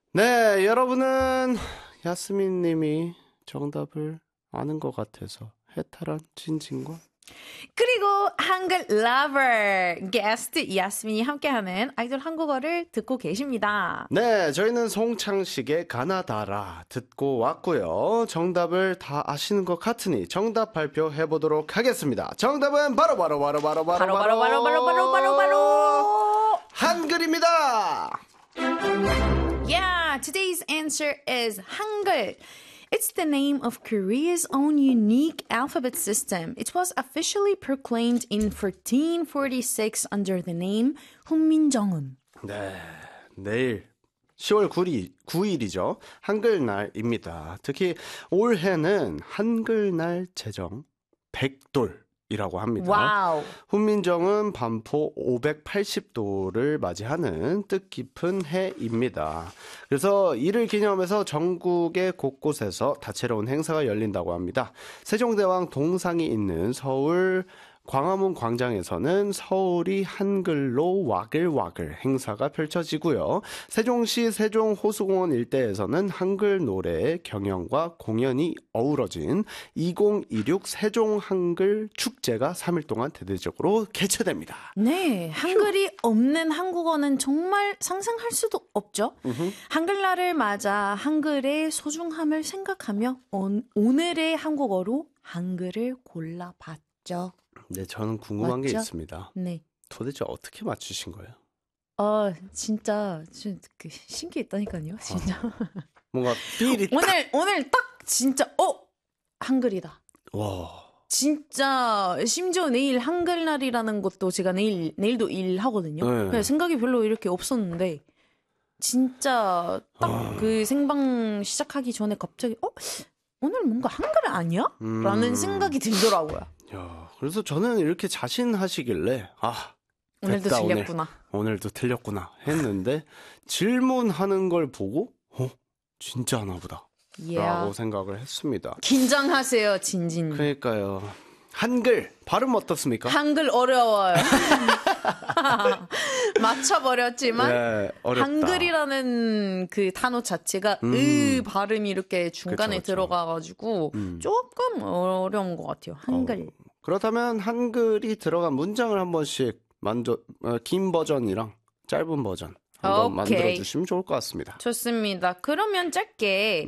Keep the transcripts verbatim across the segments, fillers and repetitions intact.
네, 여러분은 야스민 님이 정답을 아는 것 같아서 해탈한 진진과 그리고 한글 러버 게스트 야스민이 함께하는 아이돌 한국어를 듣고 계십니다. 네, 저희는 송창식의 가나다라 듣고 왔고요. 정답을 다 아시는 것 같으니 정답 발표해 보도록 하겠습니다. 정답은 바로 바로 바로 바로 바로 바로 바로 바로 바로 바로 바로 바로 한글입니다. Yeah, today's answer is 한글. It's the name of Korea's own unique alphabet system. It was officially proclaimed in fourteen forty-six under the name 훈민정음. 네, 내일 시월 구일이죠. 한글날입니다. 특히 올해는 한글날 제정 백 돌이라고 합니다. 와우. 훈민정음 반포 오백팔십 돌을 맞이하는 뜻깊은 해입니다. 그래서 이를 기념해서 전국의 곳곳에서 다채로운 행사가 열린다고 합니다. 세종대왕 동상이 있는 서울 광화문 광장에서는 서울이 한글로 와글와글 행사가 펼쳐지고요. 세종시 세종호수공원 일대에서는 한글 노래 경연과 공연이 어우러진 이천이십육 세종 한글 축제가 삼 일 동안 대대적으로 개최됩니다. 네, 한글이 휴. 없는 한국어는 정말 상상할 수도 없죠. 으흠. 한글날을 맞아 한글의 소중함을 생각하며 온, 오늘의 한국어로 한글을 골라봤죠. 네, 저는 궁금한 맞죠? 게 있습니다. 네. 도대체 어떻게 맞추신 거예요? 아, 진짜 좀 그 신기했다니까요, 진짜. 어. 뭔가 삘이 오늘 오늘 딱 진짜 어 한글이다. 와. 진짜 심지어 내일 한글날이라는 것도 제가 내일 내일도 일하거든요. 네. 생각이 별로 이렇게 없었는데 진짜 딱 그 아. 생방 시작하기 전에 갑자기 어 오늘 뭔가 한글 아니야? 음. 라는 생각이 들더라고요. 야, 그래서 저는 이렇게 자신하시길래 아 오늘도 됐다, 틀렸구나. 오늘, 오늘도 틀렸구나 했는데 질문하는 걸 보고 어 진짜 하나 보다 yeah. 라고 생각을 했습니다. 긴장하세요, 진진. 그러니까요. 한글 발음 어떻습니까? 한글 어려워요. 맞춰버렸지만 네, 한글이라는 그 단어 자체가 음. 으 발음이 이렇게 중간에 그쵸, 그쵸. 들어가가지고 음. 조금 어려운 것 같아요. 한글. 어, 그렇다면 한글이 들어간 문장을 한 번씩 만져 어, 긴 버전이랑 짧은 버전 한번 만들어주시면 좋을 것 같습니다. 좋습니다. 그러면 짧게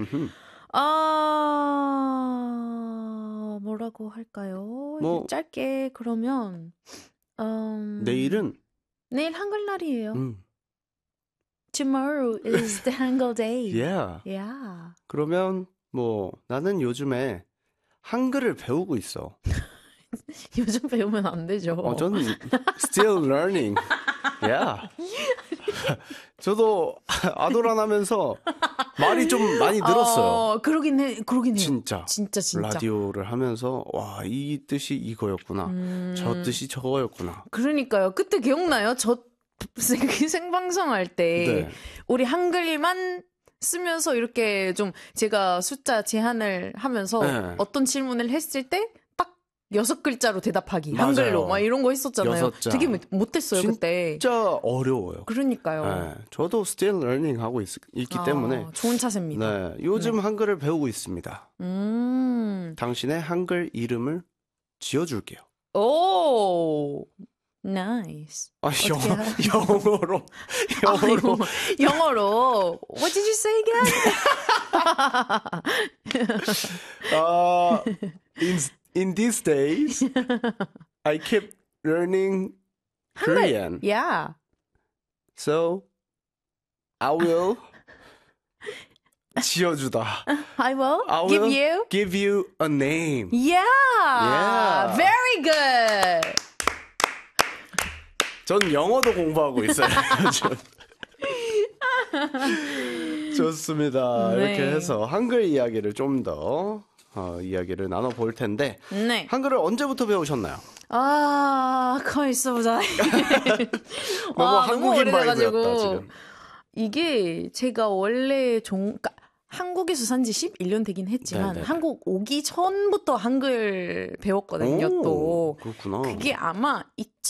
아 뭐라고 할까요? 뭐, 짧게 그러면 음, 내일은 내일 한글날이에요. 음. Tomorrow is the Hangul Day. Yeah. Yeah. 그러면 뭐 나는 요즘에 한글을 배우고 있어. 요즘 배우면 안 되죠. 어, 저는 still learning. Yeah. 저도 아도란 하면서 말이 좀 많이 늘었어요. 어, 그러긴 해, 그러긴 해요. 진짜. 진짜, 진짜. 라디오를 하면서, 와, 이 뜻이 이거였구나. 음... 저 뜻이 저거였구나. 그러니까요. 그때 기억나요? 저 생방송 할 때, 네. 우리 한글만 쓰면서 이렇게 좀 제가 숫자 제한을 하면서 네. 어떤 질문을 했을 때, 여섯 글자로 대답하기 맞아요. 한글로 막 이런 거 했었잖아요. 되게 못했어요 그때. 진짜 어려워요. 그러니까요. 네, 저도 still learning 하고 있, 있기 아, 때문에 좋은 차세입니다. 네, 요즘 네. 한글을 배우고 있습니다. 음. 당신의 한글 이름을 지어줄게요. 오, nice. 아, 영어, 영어로 영어로 아, 영어로. What did you say again? uh, in In these days, I keep learning Korean. Yeah. So, I will 지어주다. I will I give will you give you a name. Yeah. Yeah. Very good. 전 영어도 공부하고 있어요. 좋습니다. 네. 이렇게 해서 한글 이야기를 좀 더 어, 이야기를 나눠볼 텐데 네. 한글을 언제부터 배우셨나요? 아, 가만 있어보자. 너무 와, 한국인 바이브였다 지금. 이게 제가 원래 종... 그러니까 한국에서 산지 십일 년 되긴 했지만 네네. 한국 오기 전부터 한글 배웠거든요. 오, 또 그렇구나. 그게 아마